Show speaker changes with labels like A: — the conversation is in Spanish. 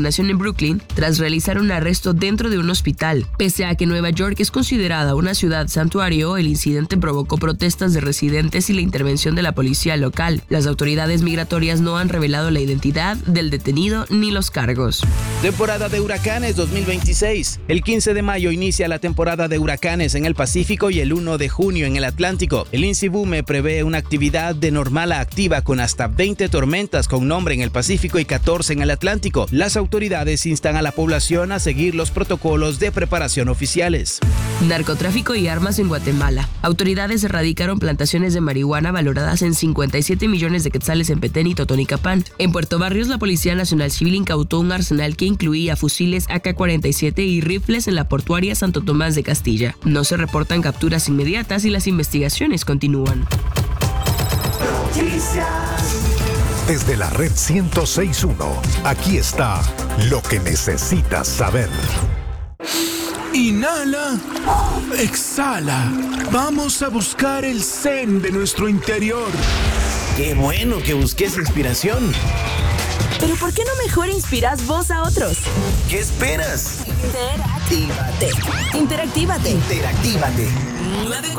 A: indignación en Brooklyn tras realizar un arresto dentro de un hospital. Pese a que Nueva York es considerada una ciudad santuario, el incidente provocó protestas de residentes y la intervención de la policía local. Las autoridades migratorias no han revelado la identidad del detenido ni los cargos.
B: Temporada de huracanes 2026. El 15 de mayo inicia la temporada de huracanes en el Pacífico y el 1 de junio en el Atlántico. El INSIBUME prevé una actividad de normal a activa con hasta 20 tormentas con nombre en el Pacífico y 14 en el Atlántico. Las autoridades instan a la población a seguir los protocolos de preparación oficiales.
A: Narcotráfico y armas en Guatemala. Autoridades erradicaron plantaciones de marihuana valoradas en 57 millones de quetzales en Petén y Totonicapán. En Puerto Barrios, la Policía Nacional Civil incautó un arsenal que incluía fusiles AK-47 y rifles en la portuaria Santo Tomás de Castilla. No se reportan capturas inmediatas y las investigaciones continúan.
C: Desde la red 106.1, aquí está lo que necesitas saber.
D: Inhala, exhala. Vamos a buscar el zen de nuestro interior.
E: Qué bueno que busques inspiración.
F: Pero ¿por qué no mejor inspiras vos a otros?
E: ¿Qué esperas?
F: Interactívate.
E: Interactívate.